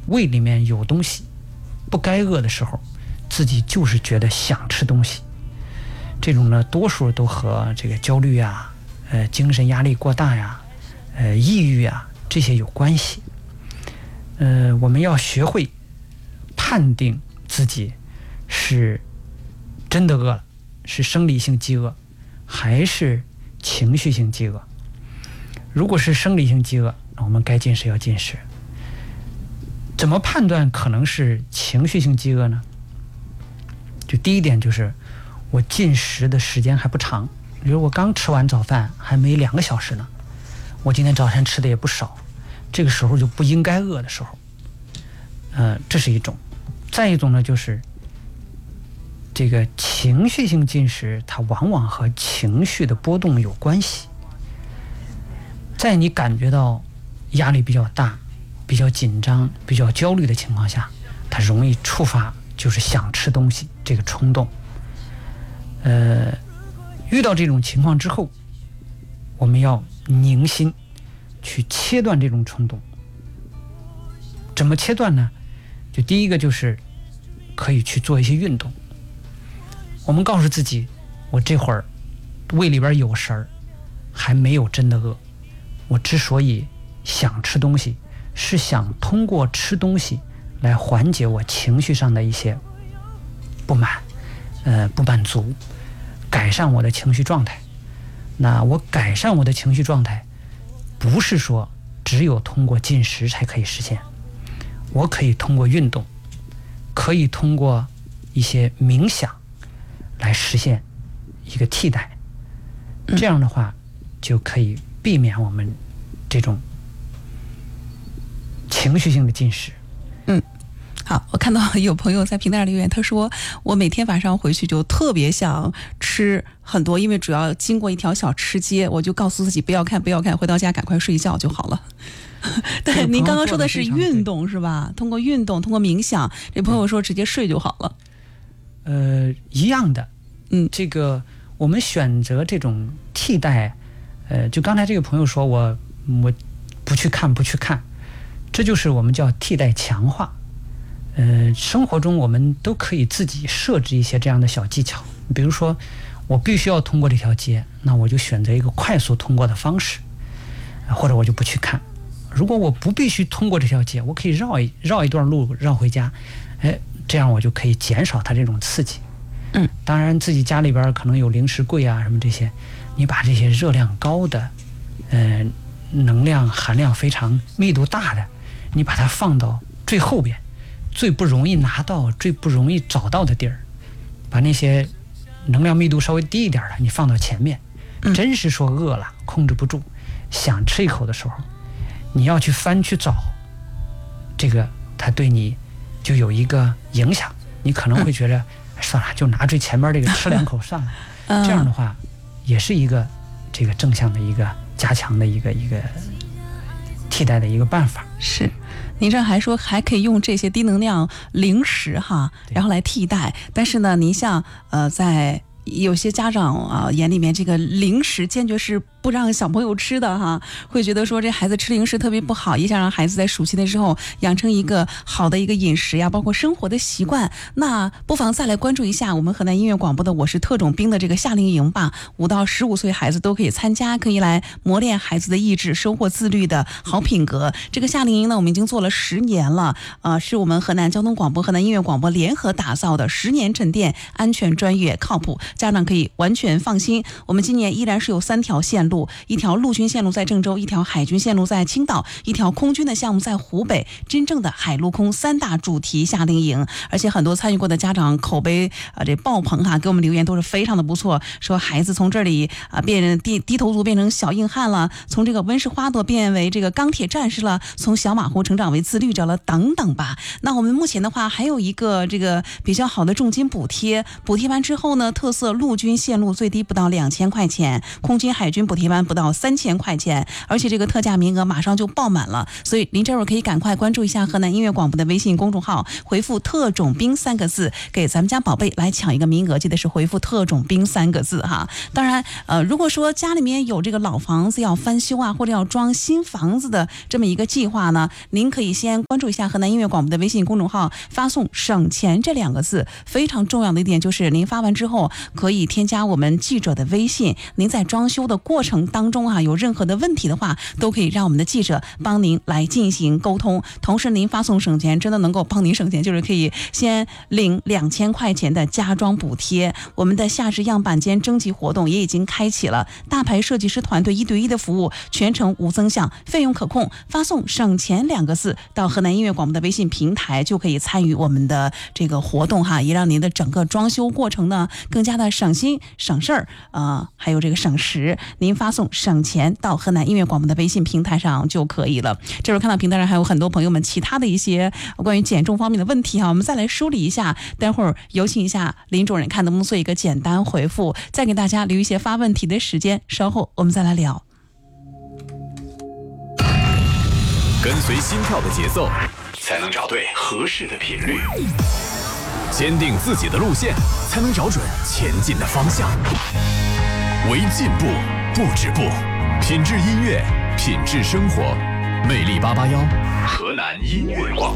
胃里面有东西，不该饿的时候，自己就是觉得想吃东西。这种呢，多数都和这个焦虑啊、精神压力过大呀、抑郁啊这些有关系。我们要学会判定自己是真的饿了，是生理性饥饿，还是情绪性饥饿。如果是生理性饥饿，那我们该进食要进食。怎么判断可能是情绪性饥饿呢？就第一点就是我进食的时间还不长，比如我刚吃完早饭还没2个小时呢，我今天早餐吃的也不少，这个时候就不应该饿的时候。这是一种。再一种呢，就是这个情绪性进食，它往往和情绪的波动有关系。在你感觉到压力比较大、比较紧张、比较焦虑的情况下，它容易触发就是想吃东西这个冲动。遇到这种情况之后，我们要凝心去切断这种冲动。怎么切断呢？就第一个就是可以去做一些运动。我们告诉自己，我这会儿胃里边有食儿，还没有真的饿。我之所以想吃东西，是想通过吃东西来缓解我情绪上的一些不满、不满足，改善我的情绪状态。那我改善我的情绪状态，不是说只有通过进食才可以实现，我可以通过运动，可以通过一些冥想来实现一个替代。这样的话就可以避免我们这种情绪性的进食。 好，我看到有朋友在评论留言，他说我每天晚上回去就特别想吃很多，因为主要经过一条小吃街，我就告诉自己不要看，回到家赶快睡觉就好了。对，您刚刚说的是运动是吧？通过运动，通过冥想，这朋友说直接睡就好了。 一样的。这个我们选择这种替代，就刚才这个朋友说我不去看，这就是我们叫替代强化。生活中我们都可以自己设置一些这样的小技巧，比如说我必须要通过这条街，那我就选择一个快速通过的方式，或者我就不去看。如果我不必须通过这条街，我可以绕一段路绕回家，这样我就可以减少它这种刺激。当然自己家里边可能有零食柜啊什么这些，你把这些热量高的能量含量非常密度大的，你把它放到最后边，最不容易拿到、最不容易找到的地儿，把那些能量密度稍微低一点的你放到前面。真是说饿了控制不住想吃一口的时候，你要去翻去找，这个它对你就有一个影响。你可能会觉得算了，就拿最前面这个吃2口算了。这样的话也是一个这个正向的一个加强的一个替代的一个办法。 是，您这还说还可以用这些低能量零食哈，然后来替代。但是呢，您像在有些家长眼里面，这个零食坚决是不让小朋友吃的哈，会觉得说这孩子吃零食特别不好，也想让孩子在暑期的时候养成一个好的一个饮食呀，包括生活的习惯。那不妨再来关注一下我们河南音乐广播的我是特种兵的这个夏令营吧，5到15岁孩子都可以参加，可以来磨练孩子的意志，收获自律的好品格。这个夏令营呢，我们已经做了10年了，是我们河南交通广播、河南音乐广播联合打造的10年沉淀，安全、专业、靠谱，家长可以完全放心。我们今年依然是有3条线路，一条陆军线路在郑州，一条海军线路在青岛，一条空军的项目在湖北，真正的海陆空3大主题夏令营。而且很多参与过的家长口碑这爆棚哈，给我们留言都是非常的不错，说孩子从这里变低头族变成小硬汉了，从这个温室花朵变为这个钢铁战士了，从小马虎成长为自律者了等等吧。那我们目前的话还有一个这个比较好的重金补贴完之后呢，特色陆军线路最低不到2000块钱，空军海军补贴贴完不到3000块钱，而且这个特价名额马上就爆满了，所以您这会儿可以赶快关注一下河南音乐广播的微信公众号，回复特种兵3个字，给咱们家宝贝来抢一个名额，记得是回复特种兵3个字哈。当然如果说家里面有这个老房子要翻修啊，或者要装新房子的这么一个计划呢，您可以先关注一下河南音乐广播的微信公众号，发送省钱这2个字。非常重要的一点就是您发完之后可以添加我们记者的微信，您在装修的过程当中有任何的问题的话，都可以让我们的记者帮您来进行沟通。同时您发送省钱真的能够帮您省钱，就是可以先领2000块钱的家装补贴。我们的夏至样板间征集活动也已经开启了，大牌设计师团队1对1的服务，全程无增项，费用可控。发送省钱2个字到河南音乐广播的微信平台，就可以参与我们的这个活动哈，也让您的整个装修过程呢更加的省心省事儿还有这个省时。您发送省钱到河南音乐广播的微信平台上就可以了。这时候看到平台上还有很多朋友们其他的一些关于减重方面的问题我们再来梳理一下，待会儿有请一下林主任看能不能做一个简单回复，再给大家留一些发问题的时间，稍后我们再来聊。 跟随心跳的节奏，才能找对合适的频率；坚定自己的路线，才能找准前进的方向。为进步不止步，品质音乐，品质生活。魅力881，河南音乐广